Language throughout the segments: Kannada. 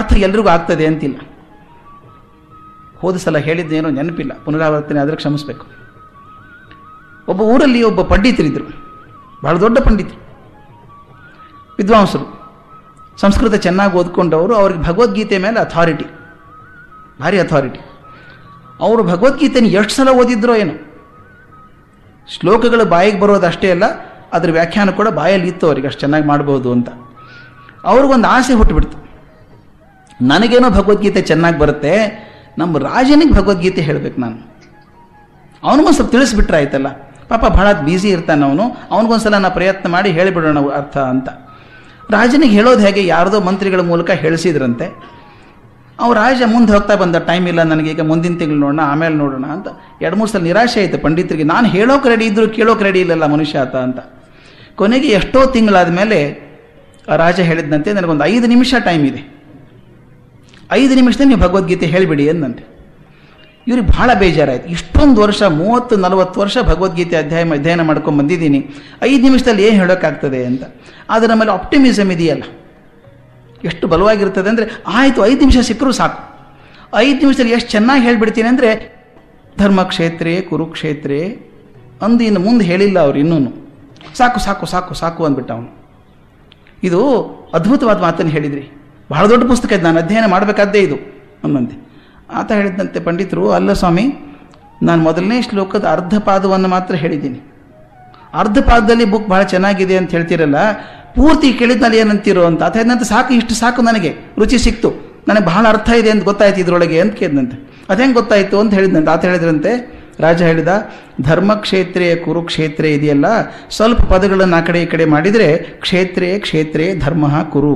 ಅರ್ಥ ಎಲ್ರಿಗೂ ಆಗ್ತದೆ ಅಂತಿಲ್ಲ. ಹೋದ ಸಲ ಹೇಳಿದ್ದೇನೋ ನೆನಪಿಲ್ಲ, ಪುನರಾವರ್ತನೆ ಆದರೆ ಕ್ಷಮಿಸಬೇಕು. ಒಬ್ಬ ಊರಲ್ಲಿ ಒಬ್ಬ ಪಂಡಿತರಿದ್ದರು, ಬಹಳ ದೊಡ್ಡ ಪಂಡಿತರು, ವಿದ್ವಾಂಸರು, ಸಂಸ್ಕೃತ ಚೆನ್ನಾಗಿ ಓದ್ಕೊಂಡವರು. ಅವ್ರಿಗೆ ಭಗವದ್ಗೀತೆ ಮೇಲೆ ಅಥಾರಿಟಿ, ಭಾರಿ ಅಥಾರಿಟಿ. ಅವರು ಭಗವದ್ಗೀತೆನ ಎಷ್ಟು ಸಲ ಓದಿದ್ರೋ ಏನೋ. ಶ್ಲೋಕಗಳು ಬಾಯಿಗೆ ಬರೋದು ಅಷ್ಟೇ ಅಲ್ಲ, ಅದ್ರ ವ್ಯಾಖ್ಯಾನ ಕೂಡ ಬಾಯಲ್ಲಿ ಇತ್ತು ಅವ್ರಿಗೆ, ಅಷ್ಟು ಚೆನ್ನಾಗಿ ಮಾಡ್ಬೋದು ಅಂತ. ಅವ್ರಿಗೊಂದು ಆಸೆ ಹುಟ್ಟುಬಿಡ್ತು, ನನಗೇನೋ ಭಗವದ್ಗೀತೆ ಚೆನ್ನಾಗಿ ಬರುತ್ತೆ, ನಮ್ಮ ರಾಜನಿಗೆ ಭಗವದ್ಗೀತೆ ಹೇಳಬೇಕು ನಾನು. ಅವನಿಗೊಂದು ಸ್ವಲ್ಪ ತಿಳಿಸ್ಬಿಟ್ರೆ ಆಯ್ತಲ್ಲ, ಪಾಪ ಬಹಳ ಬ್ಯುಸಿ ಇರ್ತಾನೆ ಅವನು, ಅವನಿಗೊಂದ್ಸಲ ನಾ ಪ್ರಯತ್ನ ಮಾಡಿ ಹೇಳಿಬಿಡೋಣ ಅರ್ಥ ಅಂತ. ರಾಜನಿಗೆ ಹೇಳೋದು ಹೇಗೆ, ಯಾರ್ದೋ ಮಂತ್ರಿಗಳ ಮೂಲಕ ಹೇಳಿಸಿದ್ರಂತೆ. ಅವ್ರು ರಾಜ ಮುಂದೆ ಹೋಗ್ತಾ ಬಂದ, ಟೈಮ್ ಇಲ್ಲ ನನಗೀಗ, ಮುಂದಿನ ತಿಂಗಳು ನೋಡೋಣ, ಆಮೇಲೆ ನೋಡೋಣ ಅಂತ. 2-3 ಸಲ ನಿರಾಶೆ ಆಯಿತು ಪಂಡಿತರಿಗೆ, ನಾನು ಹೇಳೋಕೆ ರೆಡಿ ಇದ್ರು ಕೇಳೋಕೆ ರೆಡಿ ಇಲ್ಲಲ್ಲ ಮನುಷ್ಯ ಆತ ಅಂತ. ಕೊನೆಗೆ ಎಷ್ಟೋ ತಿಂಗಳಾದ ಮೇಲೆ ರಾಜ ಹೇಳಿದಂತೆ, ನನಗೊಂದು 5 ನಿಮಿಷ ಟೈಮ್ ಇದೆ, 5 ನಿಮಿಷದಲ್ಲಿ ನೀವು ಭಗವದ್ಗೀತೆ ಹೇಳಿಬಿಡಿ ಅಂದಂತೆ. ಇವ್ರಿಗೆ ಬಹಳ ಬೇಜಾರಾಯಿತು. ಇಷ್ಟೊಂದು ವರ್ಷ, 30-40 ವರ್ಷ ಭಗವದ್ಗೀತೆ ಅಧ್ಯಯನ ಮಾಡ್ಕೊಂಡು ಬಂದಿದ್ದೀನಿ, 5 ನಿಮಿಷದಲ್ಲಿ ಏನು ಹೇಳೋಕ್ಕಾಗ್ತದೆ ಅಂತ. ಆದರೆ ನಮ್ಮಲ್ಲಿ ಆಪ್ಟಿಮಿಸಮ್ ಇದೆಯಲ್ಲ, ಎಷ್ಟು ಬಲವಾಗಿರ್ತದೆ ಅಂದರೆ, ಆಯಿತು 5 ನಿಮಿಷ ಸಿಕ್ಕರೂ ಸಾಕು, 5 ನಿಮಿಷದಲ್ಲಿ ಎಷ್ಟು ಚೆನ್ನಾಗಿ ಹೇಳಿಬಿಡ್ತೀನಿ ಅಂದರೆ, ಧರ್ಮಕ್ಷೇತ್ರೇ ಕುರುಕ್ಷೇತ್ರೇ ಅಂದು ಇನ್ನು ಮುಂದೆ ಹೇಳಿಲ್ಲ ಅವ್ರು, ಇನ್ನೂ ಸಾಕು ಸಾಕು ಸಾಕು ಸಾಕು ಅಂದ್ಬಿಟ್ಟ ಅವನು. ಇದು ಅದ್ಭುತವಾದ ಮಾತನ್ನು ಹೇಳಿದ್ರಿ, ಬಹಳ ದೊಡ್ಡ ಪುಸ್ತಕ ಇದು, ನಾನು ಅಧ್ಯಯನ ಮಾಡಬೇಕಾದ್ದೇ ಇದು ಅನ್ನಂತೆ. ಆತ ಹೇಳಿದಂತೆ ಪಂಡಿತರು, ಅಲ್ಲ ಸ್ವಾಮಿ, ನಾನು ಮೊದಲನೇ ಶ್ಲೋಕದ ಅರ್ಧ ಪಾದವನ್ನು ಮಾತ್ರ ಹೇಳಿದ್ದೀನಿ, ಅರ್ಧ ಪಾದದಲ್ಲಿ ಬುಕ್ ಬಹಳ ಚೆನ್ನಾಗಿದೆ ಅಂತ ಹೇಳ್ತೀರಲ್ಲ, ಪೂರ್ತಿ ಕೇಳಿದ್ನಲ್ಲಿ ಏನಂತೀರೋ ಅಂತ. ಆತ ಹೇಳಿದಂತೆ, ಸಾಕು, ಇಷ್ಟು ಸಾಕು, ನನಗೆ ರುಚಿ ಸಿಕ್ತು, ನನಗೆ ಬಹಳ ಅರ್ಥ ಇದೆ ಅಂತ ಗೊತ್ತಾಯ್ತು ಇದರೊಳಗೆ ಅಂತ ಕೇಳಿದಂತೆ. ಅದೇಂಗೆ ಗೊತ್ತಾಯಿತು ಅಂತ ಹೇಳಿದಂತೆ. ಆತ ಹೇಳಿದ್ರಂತೆ, ರಾಜ ಹೇಳಿದ, ಧರ್ಮಕ್ಷೇತ್ರೇ ಕುರುಕ್ಷೇತ್ರೇ ಇದೆಯಲ್ಲ, ಸ್ವಲ್ಪ ಪದಗಳನ್ನು ಆ ಕಡೆ ಈ ಕಡೆ ಮಾಡಿದರೆ ಕ್ಷೇತ್ರೇ ಕ್ಷೇತ್ರೇ ಧರ್ಮ ಕುರು,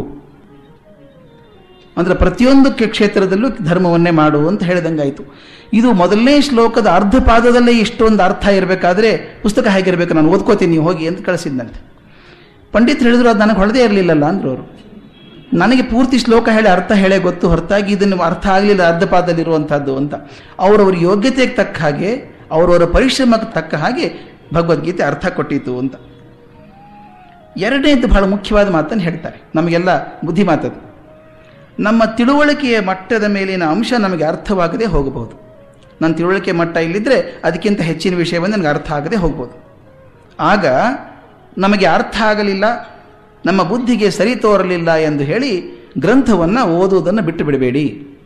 ಅಂದರೆ ಪ್ರತಿಯೊಂದು ಕ್ಷೇತ್ರದಲ್ಲೂ ಧರ್ಮವನ್ನೇ ಮಾಡು ಅಂತ ಹೇಳಿದಂಗಾಯಿತು. ಇದು ಮೊದಲನೇ ಶ್ಲೋಕದ ಅರ್ಧ ಪಾದದಲ್ಲೇ ಇಷ್ಟೊಂದು ಅರ್ಥ ಇರಬೇಕಾದ್ರೆ ಪುಸ್ತಕ ಹೇಗಿರಬೇಕು, ನಾನು ಓದ್ಕೋತೀನಿ ನೀವು ಹೋಗಿ ಅಂತ ಕಳಿಸಿದ್ದಂತೆ. ಪಂಡಿತರು ಹೇಳಿದ್ರು, ಅದು ನನಗೆ ಹೊಳದೇ ಇರಲಿಲ್ಲಲ್ಲ ಅಂದರು ಅವರು. ನನಗೆ ಪೂರ್ತಿ ಶ್ಲೋಕ ಹೇಳಿ ಅರ್ಥ ಹೇಳೇ ಗೊತ್ತು, ಹೊರತಾಗಿ ಇದನ್ನು ಅರ್ಥ ಆಗಲಿಲ್ಲ ಅರ್ಧ ಪಾದದಲ್ಲಿರುವಂಥದ್ದು ಅಂತ. ಅವರವ್ರ ಯೋಗ್ಯತೆಗೆ ತಕ್ಕ ಹಾಗೆ, ಅವರವರ ಪರಿಶ್ರಮಕ್ಕೆ ತಕ್ಕ ಹಾಗೆ ಭಗವದ್ಗೀತೆ ಅರ್ಥ ಕೊಟ್ಟಿತು ಅಂತ. ಎರಡನೇದು ಬಹಳ ಮುಖ್ಯವಾದ ಮಾತನ್ನು ಹೇಳ್ತಾರೆ, ನಮಗೆಲ್ಲ ಬುದ್ಧಿ ಮಾತದು. ನಮ್ಮ ತಿಳುವಳಿಕೆಯ ಮಟ್ಟದ ಮೇಲಿನ ಅಂಶ ನಮಗೆ ಅರ್ಥವಾಗದೆ ಹೋಗಬಹುದು. ನನ್ನ ತಿಳುವಳಿಕೆ ಮಟ್ಟ ಇಲ್ಲಿದ್ದರೆ ಅದಕ್ಕಿಂತ ಹೆಚ್ಚಿನ ವಿಷಯವನ್ನು ನನಗೆ ಅರ್ಥ ಆಗದೆ ಹೋಗ್ಬೋದು. ಆಗ ನಮಗೆ ಅರ್ಥ ಆಗಲಿಲ್ಲ, ನಮ್ಮ ಬುದ್ಧಿಗೆ ಸರಿ ತೋರಲಿಲ್ಲ ಎಂದು ಹೇಳಿ ಗ್ರಂಥವನ್ನು ಓದುವುದನ್ನು ಬಿಟ್ಟು ಬಿಡಬೇಡಿ.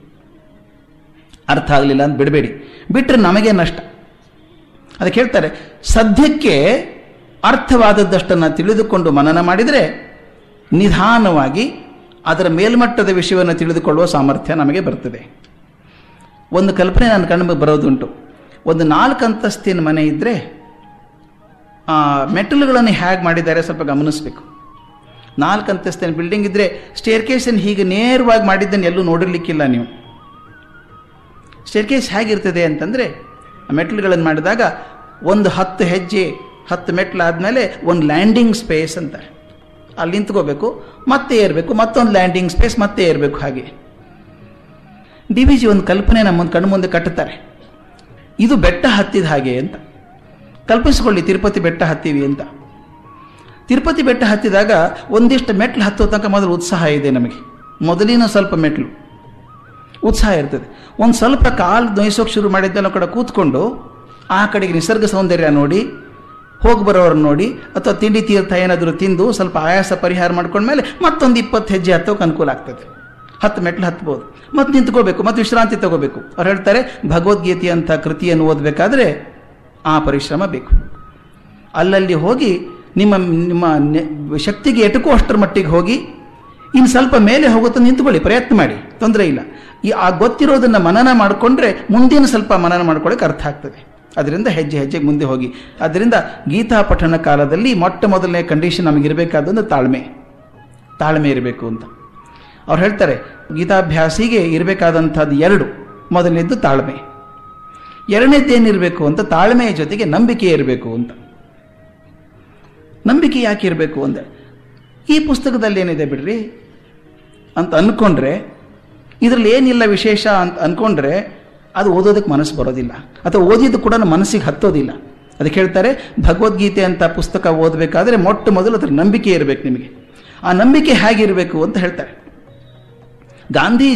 ಅರ್ಥ ಆಗಲಿಲ್ಲ ಅಂತ ಬಿಡಬೇಡಿ, ಬಿಟ್ಟರೆ ನಮಗೆ ನಷ್ಟ. ಅದಕ್ಕೆ ಹೇಳ್ತಾರೆ, ಸದ್ಯಕ್ಕೆ ಅರ್ಥವಾದದ್ದಷ್ಟನ್ನು ತಿಳಿದುಕೊಂಡು ಮನನ ಮಾಡಿದರೆ ನಿಧಾನವಾಗಿ ಅದರ ಮೇಲ್ಮಟ್ಟದ ವಿಷಯವನ್ನು ತಿಳಿದುಕೊಳ್ಳುವ ಸಾಮರ್ಥ್ಯ ನಮಗೆ ಬರ್ತದೆ. ಒಂದು ಕಲ್ಪನೆ ನನ್ನ ಕಣ್ಣಿಗೆ ಬರೋದುಂಟು. ಒಂದು 4 ಅಂತಸ್ತಿನ ಮನೆ ಇದ್ದರೆ ಮೆಟಲ್ಗಳನ್ನು ಹೇಗೆ ಮಾಡಿದ್ದಾರೆ ಸ್ವಲ್ಪ ಗಮನಿಸಬೇಕು. 4 ಅಂತಸ್ತಿನ ಬಿಲ್ಡಿಂಗ್ ಇದ್ದರೆ ಸ್ಟೇರ್ಕೇಸನ್ನು ಹೀಗೆ ನೇರವಾಗಿ ಮಾಡಿದ್ದನ್ನು ಎಲ್ಲೂ ನೋಡಿರ್ಲಿಕ್ಕಿಲ್ಲ ನೀವು. ಸ್ಟೇರ್ಕೇಸ್ ಹೇಗಿರ್ತದೆ ಅಂತಂದರೆ, ಮೆಟ್ಲುಗಳನ್ನು ಮಾಡಿದಾಗ ಒಂದು 10 ಹೆಜ್ಜೆ 10 ಮೆಟ್ಲಾದಮೇಲೆ ಒಂದು ಲ್ಯಾಂಡಿಂಗ್ ಸ್ಪೇಸ್ ಅಂತಾರೆ, ಅಲ್ಲಿ ನಿಂತ್ಕೋಬೇಕು, ಮತ್ತೆ ಏರಬೇಕು, ಮತ್ತೊಂದು ಲ್ಯಾಂಡಿಂಗ್ ಸ್ಪೇಸ್, ಮತ್ತೆ ಏರಬೇಕು. ಹಾಗೆ DVG ಒಂದು ಕಲ್ಪನೆ ನಮ್ಮ ಕಣ್ಣು ಮುಂದೆ ಕಟ್ಟುತ್ತಾರೆ. ಇದು ಬೆಟ್ಟ ಹತ್ತಿದ ಹಾಗೆ ಅಂತ ಕಲ್ಪಿಸಿಕೊಳ್ಳಿ. ತಿರುಪತಿ ಬೆಟ್ಟ ಹತ್ತೀವಿ ಅಂತ. ತಿರುಪತಿ ಬೆಟ್ಟ ಹತ್ತಿದಾಗ ಒಂದಿಷ್ಟು ಮೆಟ್ಲು ಹತ್ತೋ ತನಕ ಮೊದಲು ಉತ್ಸಾಹ ಇದೆ ನಮಗೆ, ಮೊದಲಿನ ಸ್ವಲ್ಪ ಮೆಟ್ಲು ಉತ್ಸಾಹ ಇರ್ತದೆ. ಒಂದು ಸ್ವಲ್ಪ ಕಾಲು ನೋಯಿಸೋಕೆ ಶುರು ಮಾಡಿದ್ದೆಲ್ಲ ಕಡೆ ಕೂತ್ಕೊಂಡು ಆ ಕಡೆಗೆ ನಿಸರ್ಗ ಸೌಂದರ್ಯ ನೋಡಿ, ಹೋಗಿ ಬರೋರು ನೋಡಿ, ಅಥವಾ ತಿಂಡಿ ತೀರ್ಥ ಏನಾದರೂ ತಿಂದು ಸ್ವಲ್ಪ ಆಯಾಸ ಪರಿಹಾರ ಮಾಡ್ಕೊಂಡ್ಮೇಲೆ ಮತ್ತೊಂದು 20 ಹೆಜ್ಜೆ ಹತ್ತೋಕೆ ಅನುಕೂಲ ಆಗ್ತದೆ. 10 ಮೆಟ್ಲು ಹತ್ಬೋದು, ಮತ್ತೆ ನಿಂತ್ಕೋಬೇಕು, ಮತ್ತೆ ವಿಶ್ರಾಂತಿ ತಗೋಬೇಕು. ಅವ್ರು ಹೇಳ್ತಾರೆ, ಭಗವದ್ಗೀತೆ ಅಂತ ಕೃತಿಯನ್ನು ಓದಬೇಕಾದ್ರೆ ಆ ಪರಿಶ್ರಮ ಬೇಕು. ಅಲ್ಲಲ್ಲಿ ಹೋಗಿ ನಿಮ್ಮ ನಿಮ್ಮ ಶಕ್ತಿಗೆ ಎಟುಕೋ ಅಷ್ಟರ ಮಟ್ಟಿಗೆ ಹೋಗಿ, ಇನ್ನು ಸ್ವಲ್ಪ ಮೇಲೆ ಹೋಗುತ್ತೆ ನಿಂತ್ಕೊಳ್ಳಿ, ಪ್ರಯತ್ನ ಮಾಡಿ, ತೊಂದರೆ ಇಲ್ಲ. ಆ ಗೊತ್ತಿರೋದನ್ನು ಮನನ ಮಾಡಿಕೊಂಡ್ರೆ ಮುಂದಿನ ಸ್ವಲ್ಪ ಮನನ ಮಾಡ್ಕೊಳ್ಳೋಕೆ ಅರ್ಥ ಆಗ್ತದೆ. ಅದರಿಂದ ಹೆಜ್ಜೆ ಹೆಜ್ಜೆಗೆ ಮುಂದೆ ಹೋಗಿ. ಅದರಿಂದ ಗೀತಾ ಪಠಣ ಕಾಲದಲ್ಲಿ ಮೊಟ್ಟ ಮೊದಲನೇ ಕಂಡೀಷನ್ ನಮಗಿರಬೇಕಾದೊಂದು ತಾಳ್ಮೆ ಇರಬೇಕು ಅಂತ ಅವ್ರು ಹೇಳ್ತಾರೆ. ಗೀತಾಭ್ಯಾಸಿಗೆ ಇರಬೇಕಾದಂಥದ್ದು 2. ಮೊದಲನೇದ್ದು ತಾಳ್ಮೆ, ಎರಡನೇದ್ದೇನಿರಬೇಕು ಅಂತ, ತಾಳ್ಮೆಯ ಜೊತೆಗೆ ನಂಬಿಕೆ ಇರಬೇಕು ಅಂತ. ನಂಬಿಕೆ ಯಾಕೆ ಇರಬೇಕು ಅಂದರೆ, ಈ ಪುಸ್ತಕದಲ್ಲಿ ಏನಿದೆ ಬಿಡ್ರಿ ಅಂತ ಅಂದ್ಕೊಂಡ್ರೆ, ಇದರಲ್ಲಿ ಏನಿಲ್ಲ ವಿಶೇಷ ಅಂತ ಅಂದ್ಕೊಂಡ್ರೆ ಅದು ಓದೋದಕ್ಕೆ ಮನಸ್ಸು ಬರೋದಿಲ್ಲ, ಅಥವಾ ಓದಿದ್ದು ಕೂಡ ಮನಸ್ಸಿಗೆ ಹತ್ತೋದಿಲ್ಲ. ಅದಕ್ಕೆ ಹೇಳ್ತಾರೆ, ಭಗವದ್ಗೀತೆ ಅಂತ ಪುಸ್ತಕ ಓದಬೇಕಾದ್ರೆ ಮೊಟ್ಟ ಮೊದಲು ಅದರ ನಂಬಿಕೆ ಇರಬೇಕು ನಿಮಗೆ. ಆ ನಂಬಿಕೆ ಹೇಗಿರಬೇಕು ಅಂತ ಹೇಳ್ತಾರೆ. ಗಾಂಧಿ